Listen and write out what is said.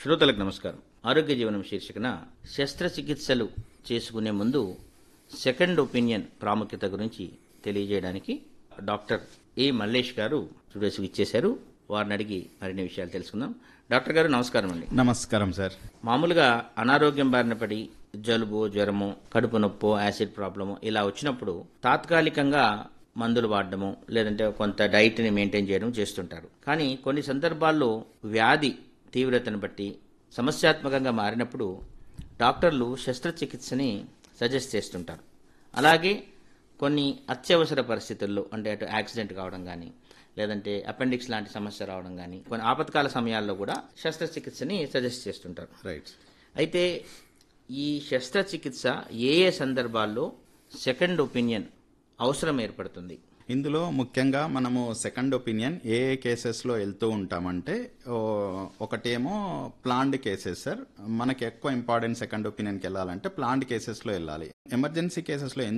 శ్రోతలకు నమస్కారం. ఆరోగ్య జీవనం శీర్షికన శస్త్రచికిత్సలు చేసుకునే ముందు సెకండ్ ఒపీనియన్ ప్రాముఖ్యత గురించి తెలియజేయడానికి డాక్టర్ ఏ మల్లేష్ గారు స్టూడియోస్కి ఇచ్చేశారు. వారిని అడిగి మరిన్ని విషయాలు తెలుసుకుందాం. డాక్టర్ గారు నమస్కారం అండి. నమస్కారం సార్. మామూలుగా అనారోగ్యం బారిన పడి జలుబు, జ్వరము, కడుపు నొప్పో, యాసిడ్ ప్రాబ్లము ఇలా వచ్చినప్పుడు తాత్కాలికంగా మందులు వాడడము లేదంటే కొంత డైట్ని మెయింటైన్ చేయడం చేస్తుంటారు. కానీ కొన్ని సందర్భాల్లో వ్యాధి తీవ్రతను బట్టి సమస్యాత్మకంగా మారినప్పుడు డాక్టర్లు శస్త్రచికిత్సని సజెస్ట్ చేస్తుంటారు. అలాగే కొన్ని అత్యవసర పరిస్థితుల్లో అంటే అటు యాక్సిడెంట్ కావడం కానీ లేదంటే అపెండిక్స్ లాంటి సమస్య రావడం కానీ కొన్ని ఆపత్కాల సమయాల్లో కూడా శస్త్రచికిత్సని సజెస్ట్ చేస్తుంటారు. రైట్. అయితే ఈ శస్త్రచికిత్స ఏ ఏ సందర్భాల్లో సెకండ్ ఒపీనియన్ అవసరం ఏర్పడుతుంది? ఇందులో ముఖ్యంగా మనము సెకండ్ ఒపీనియన్ ఏ ఏ కేసెస్లో వెళ్తూ ఉంటామంటే ఒకటేమో ప్లాన్డ్ కేసెస్ సార్. మనకి ఎక్కువ ఇంపార్టెంట్ సెకండ్ ఒపీనియన్కి వెళ్ళాలంటే ప్లాన్డ్ కేసెస్లో వెళ్ళాలి. ఎమర్జెన్సీ కేసెస్లో